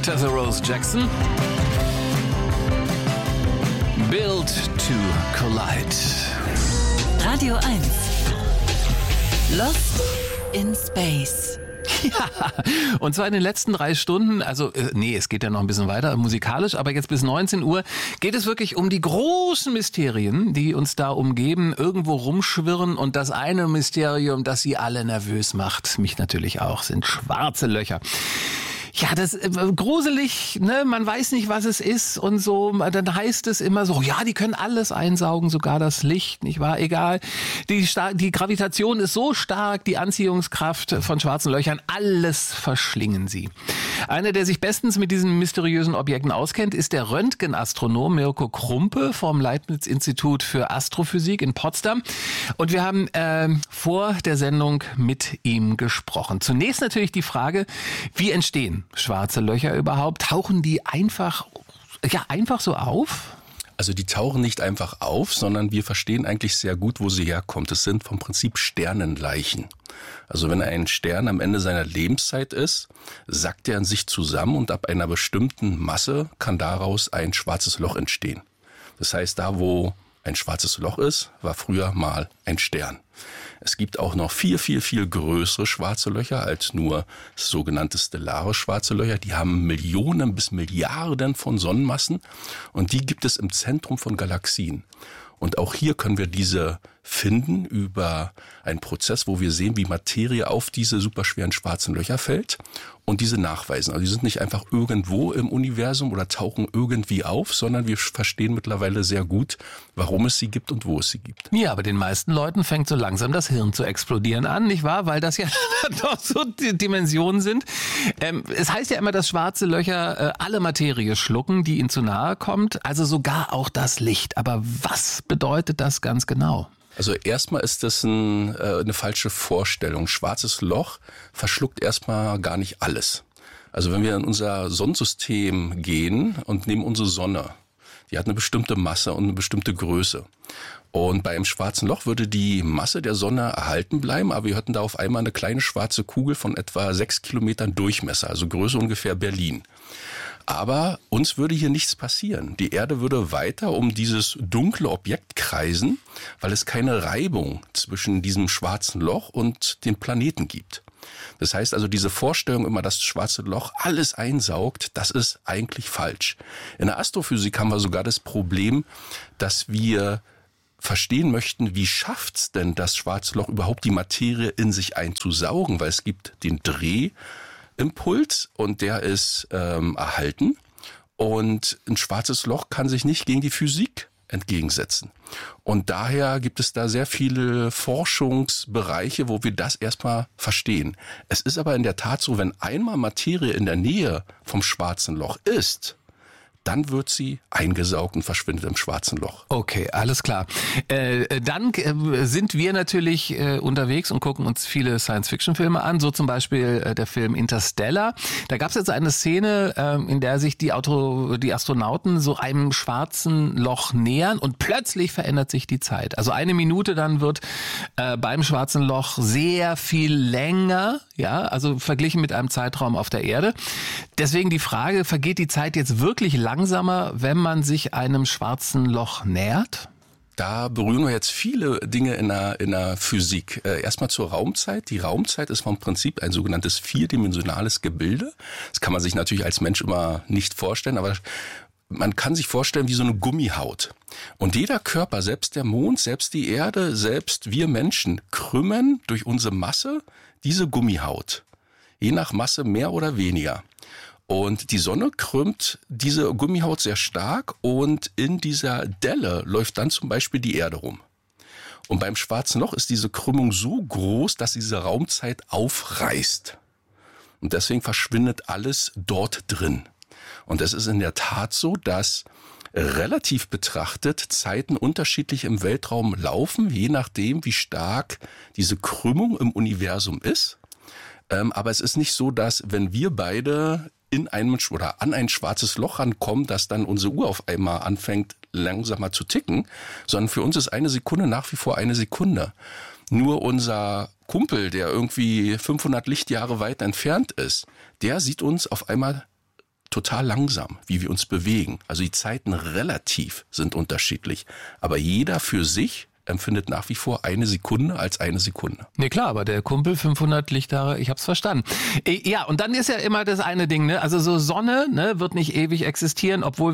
Arthur Rose Jackson. Built to Collide. Radio 1. Lost in Space. Ja, und zwar in den letzten 3 Stunden, es geht ja noch ein bisschen weiter musikalisch, aber jetzt bis 19 Uhr geht es wirklich um die großen Mysterien, die uns da umgeben, irgendwo rumschwirren, und das eine Mysterium, das sie alle nervös macht, mich natürlich auch, sind schwarze Löcher. Ja, das ist gruselig, ne? Man weiß nicht, was es ist und so. Dann heißt es immer so, ja, die können alles einsaugen, sogar das Licht, nicht wahr? Egal. Die Gravitation ist so stark, die Anziehungskraft von schwarzen Löchern, alles verschlingen sie. Einer, der sich bestens mit diesen mysteriösen Objekten auskennt, ist der Röntgenastronom Mirko Krumpe vom Leibniz-Institut für Astrophysik in Potsdam. Und wir haben vor der Sendung mit ihm gesprochen. Zunächst natürlich die Frage, wie entstehen schwarze Löcher überhaupt? Tauchen die einfach so auf? Also die tauchen nicht einfach auf, sondern wir verstehen eigentlich sehr gut, wo sie herkommt. Es sind vom Prinzip Sternenleichen. Also wenn ein Stern am Ende seiner Lebenszeit ist, sackt er in sich zusammen und ab einer bestimmten Masse kann daraus ein schwarzes Loch entstehen. Das heißt, da wo ein schwarzes Loch ist, war früher mal ein Stern. Es gibt auch noch viel, viel, viel größere schwarze Löcher als nur sogenannte stellare schwarze Löcher. Die haben Millionen bis Milliarden von Sonnenmassen und die gibt es im Zentrum von Galaxien. Und auch hier können wir diese finden über einen Prozess, wo wir sehen, wie Materie auf diese superschweren schwarzen Löcher fällt und diese nachweisen. Also die sind nicht einfach irgendwo im Universum oder tauchen irgendwie auf, sondern wir verstehen mittlerweile sehr gut, warum es sie gibt und wo es sie gibt. Ja, aber den meisten Leuten fängt so langsam das Hirn zu explodieren an, nicht wahr? Weil das ja doch so die Dimensionen sind. Es heißt ja immer, dass schwarze Löcher alle Materie schlucken, die ihnen zu nahe kommt, also sogar auch das Licht. Aber was bedeutet das ganz genau? Also erstmal ist das eine falsche Vorstellung. Schwarzes Loch verschluckt erstmal gar nicht alles. Also wenn wir in unser Sonnensystem gehen und nehmen unsere Sonne, die hat eine bestimmte Masse und eine bestimmte Größe. Und bei einem schwarzen Loch würde die Masse der Sonne erhalten bleiben, aber wir hätten da auf einmal eine kleine schwarze Kugel von etwa 6 Kilometern Durchmesser, also Größe ungefähr Berlin. Aber uns würde hier nichts passieren. Die Erde würde weiter um dieses dunkle Objekt kreisen, weil es keine Reibung zwischen diesem schwarzen Loch und dem Planeten gibt. Das heißt also, diese Vorstellung immer, dass das schwarze Loch alles einsaugt, das ist eigentlich falsch. In der Astrophysik haben wir sogar das Problem, dass wir verstehen möchten, wie schafft's denn das schwarze Loch überhaupt die Materie in sich einzusaugen, weil es gibt den Drehimpuls und der ist erhalten und ein schwarzes Loch kann sich nicht gegen die Physik entgegensetzen. Und daher gibt es da sehr viele Forschungsbereiche, wo wir das erstmal verstehen. Es ist aber in der Tat so, wenn einmal Materie in der Nähe vom schwarzen Loch ist, dann wird sie eingesaugt und verschwindet im schwarzen Loch. Okay, alles klar. Dann sind wir natürlich unterwegs und gucken uns viele Science-Fiction-Filme an, so zum Beispiel der Film Interstellar. Da gab es jetzt eine Szene, in der sich die Astronauten so einem schwarzen Loch nähern und plötzlich verändert sich die Zeit. Also 1 Minute dann wird beim schwarzen Loch sehr viel länger, ja, also verglichen mit einem Zeitraum auf der Erde. Deswegen die Frage, vergeht die Zeit jetzt wirklich langsamer, wenn man sich einem schwarzen Loch nähert? Da berühren wir jetzt viele Dinge in der Physik. Erstmal zur Raumzeit. Die Raumzeit ist vom Prinzip ein sogenanntes 4-dimensionales Gebilde. Das kann man sich natürlich als Mensch immer nicht vorstellen, aber man kann sich vorstellen wie so eine Gummihaut. Und jeder Körper, selbst der Mond, selbst die Erde, selbst wir Menschen, krümmen durch unsere Masse diese Gummihaut. Je nach Masse mehr oder weniger. Und die Sonne krümmt diese Gummihaut sehr stark und in dieser Delle läuft dann zum Beispiel die Erde rum. Und beim schwarzen Loch ist diese Krümmung so groß, dass diese Raumzeit aufreißt. Und deswegen verschwindet alles dort drin. Und es ist in der Tat so, dass relativ betrachtet Zeiten unterschiedlich im Weltraum laufen, je nachdem, wie stark diese Krümmung im Universum ist. Aber es ist nicht so, dass wenn wir beide in einem oder an ein schwarzes Loch rankommen, dass dann unsere Uhr auf einmal anfängt langsamer zu ticken, sondern für uns ist 1 Sekunde nach wie vor 1 Sekunde. Nur unser Kumpel, der irgendwie 500 Lichtjahre weit entfernt ist, der sieht uns auf einmal total langsam, wie wir uns bewegen. Also die Zeiten relativ sind unterschiedlich. Aber jeder für sich empfindet nach wie vor eine Sekunde als eine Sekunde. Nee, klar, aber der Kumpel 500 Lichtjahre, ich hab's verstanden. Ja, und dann ist ja immer das eine Ding, ne? Also so Sonne, ne, wird nicht ewig existieren, obwohl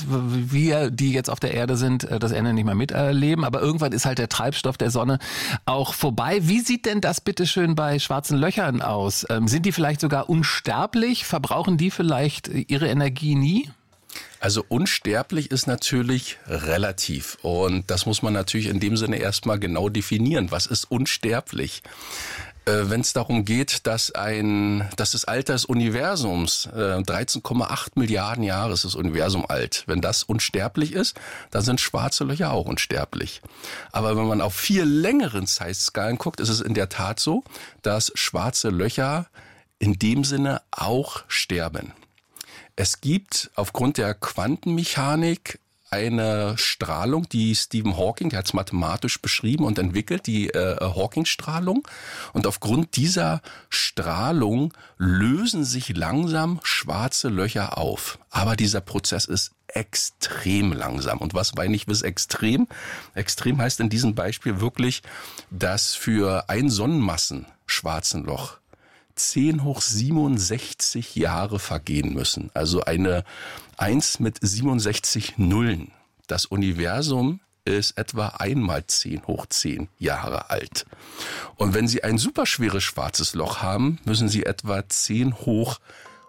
wir, die jetzt auf der Erde sind, das Ende nicht mehr miterleben. Aber irgendwann ist halt der Treibstoff der Sonne auch vorbei. Wie sieht denn das bitteschön bei schwarzen Löchern aus? Sind die vielleicht sogar unsterblich? Verbrauchen die vielleicht ihre Energie nie? Also unsterblich ist natürlich relativ und das muss man natürlich in dem Sinne erstmal genau definieren. Was ist unsterblich? Wenn es darum geht, dass das Alter des Universums, 13,8 Milliarden Jahre ist das Universum alt. Wenn das unsterblich ist, dann sind schwarze Löcher auch unsterblich. Aber wenn man auf viel längeren Zeitskalen guckt, ist es in der Tat so, dass schwarze Löcher in dem Sinne auch sterben. Es gibt aufgrund der Quantenmechanik eine Strahlung, die Stephen Hawking, der hat es mathematisch beschrieben und entwickelt, die Hawking-Strahlung. Und aufgrund dieser Strahlung lösen sich langsam schwarze Löcher auf. Aber dieser Prozess ist extrem langsam. Und was meine ich bis extrem? Extrem heißt in diesem Beispiel wirklich, dass für ein Sonnenmassen-schwarzen Loch 10 hoch 67 Jahre vergehen müssen. Also eine 1 mit 67 Nullen. Das Universum ist etwa einmal 10 hoch 10 Jahre alt. Und wenn Sie ein superschweres schwarzes Loch haben, müssen Sie etwa 10 hoch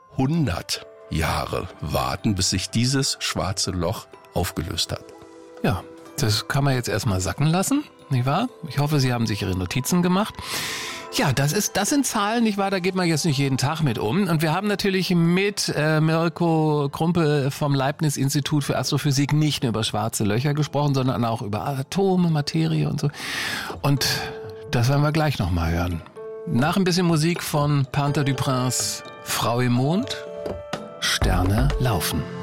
100 Jahre warten, bis sich dieses schwarze Loch aufgelöst hat. Ja, das kann man jetzt erstmal sacken lassen, nicht wahr? Ich hoffe, Sie haben sich Ihre Notizen gemacht. Ja, das sind Zahlen, nicht wahr? Da geht man jetzt nicht jeden Tag mit um. Und wir haben natürlich mit Mirko Krumpe vom Leibniz-Institut für Astrophysik nicht nur über schwarze Löcher gesprochen, sondern auch über Atome, Materie und so. Und das werden wir gleich nochmal hören. Nach ein bisschen Musik von Panther du Prince, Frau im Mond, Sterne laufen.